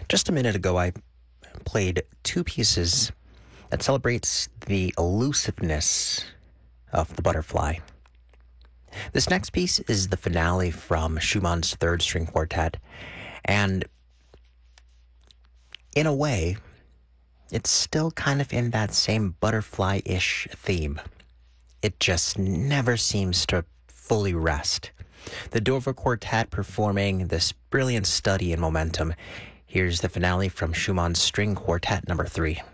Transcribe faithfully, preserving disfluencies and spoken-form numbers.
Just a minute ago, I played two pieces that celebrates the elusiveness of the butterfly. This next piece is the finale from Schumann's Third String Quartet, and in a way, it's still kind of in that same butterfly-ish theme. It just never seems to fully rest. The Dover Quartet performing this brilliant study in momentum. Here's the finale from Schumann's String Quartet number three.